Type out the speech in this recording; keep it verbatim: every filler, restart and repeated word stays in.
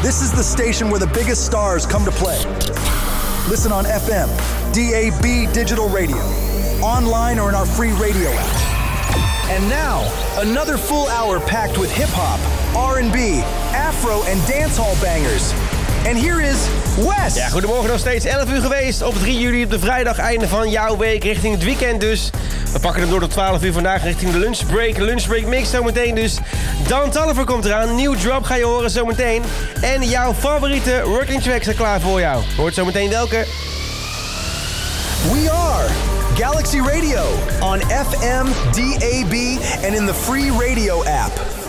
This is the station where the biggest stars come to play. Listen on F M, D A B digital radio, online or in our free radio app. And now, another full hour packed with hip-hop, R and B, afro en dancehall bangers. En hier is Wes. Ja, goedemorgen, nog steeds elf uur geweest op drie juli op de vrijdag, einde van jouw week, richting het weekend dus. We pakken hem door tot twaalf uur vandaag richting de lunchbreak. Lunchbreak mix zometeen dus. Dan Toliver komt eraan, nieuw drop ga je horen zometeen. En jouw favoriete working tracks zijn klaar voor jou. Hoort zometeen welke? We are Galaxy Radio on F M, D A B en in the free radio app.